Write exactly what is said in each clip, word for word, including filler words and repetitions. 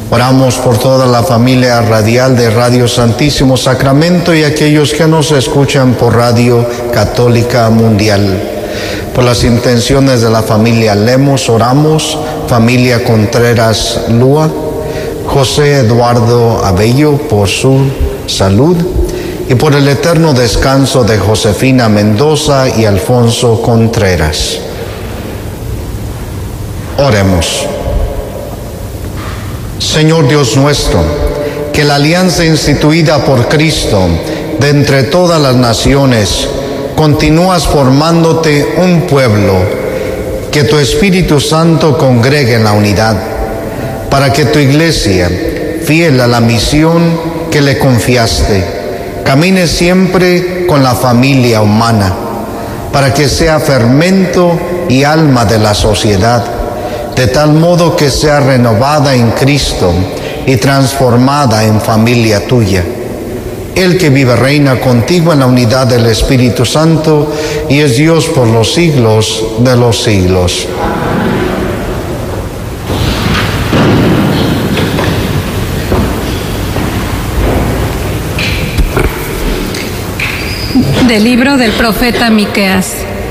Oramos por toda la familia radial de Radio Santísimo Sacramento y aquellos que nos escuchan por Radio Católica Mundial. Por las intenciones de la familia Lemos oramos, familia Contreras Lúa, José Eduardo Abello por su salud y por el eterno descanso de Josefina Mendoza y Alfonso Contreras. Oremos. Señor Dios nuestro, que la alianza instituida por Cristo de entre todas las naciones continúas formándote un pueblo, que tu Espíritu Santo congregue en la unidad, para que tu iglesia, fiel a la misión que le confiaste, camine siempre con la familia humana, para que sea fermento y alma de la sociedad, de tal modo que sea renovada en Cristo y transformada en familia tuya. El que vive reina contigo en la unidad del Espíritu Santo y es Dios por los siglos de los siglos. Del libro del profeta Miqueas.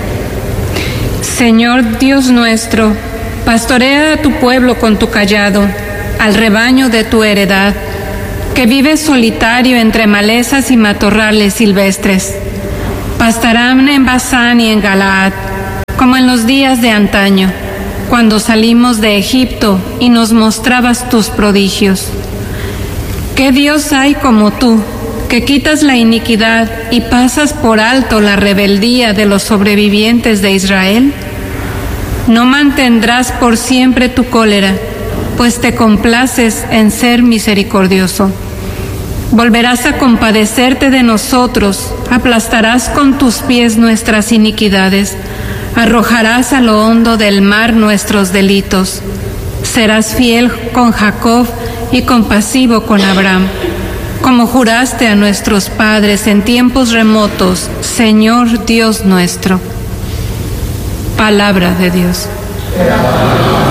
Señor Dios nuestro, pastorea a tu pueblo con tu cayado, al rebaño de tu heredad, que vive solitario entre malezas y matorrales silvestres. Pastarán en Basán y en Galaad, como en los días de antaño, cuando salimos de Egipto y nos mostrabas tus prodigios. ¿Qué Dios hay como tú, que quitas la iniquidad y pasas por alto la rebeldía de los sobrevivientes de Israel? No mantendrás por siempre tu cólera, pues te complaces en ser misericordioso. Volverás a compadecerte de nosotros, aplastarás con tus pies nuestras iniquidades, arrojarás a lo hondo del mar nuestros delitos. Serás fiel con Jacob y compasivo con Abraham, como juraste a nuestros padres en tiempos remotos, Señor Dios nuestro. Palabra de Dios.